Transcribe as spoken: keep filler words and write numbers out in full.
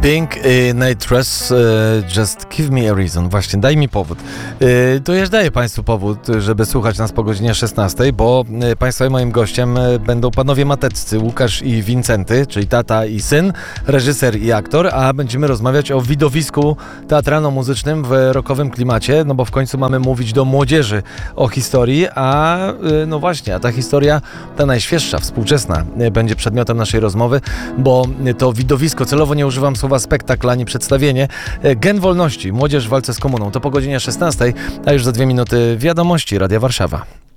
Pink i Nitrous, uh, Just Give Me a Reason. Właśnie, daj mi powód. Uh, to ja daję Państwu powód, żeby słuchać nas po godzinie szesnastej, bo uh, Państwa i moim gościem uh, będą panowie mateccy, Łukasz i Wincenty, czyli tata i syn, reżyser i aktor, a będziemy rozmawiać o widowisku teatralno-muzycznym w rockowym klimacie, no bo w końcu mamy mówić do młodzieży o historii, a uh, no właśnie, a ta historia, ta najświeższa, współczesna, uh, będzie przedmiotem naszej rozmowy, bo uh, to widowisko, celowo nie używam słowa spektakl ani przedstawienie. Gen Wolności, Młodzież w walce z komuną. To po godzinie szesnastej, a już za dwie minuty wiadomości Radia Warszawa.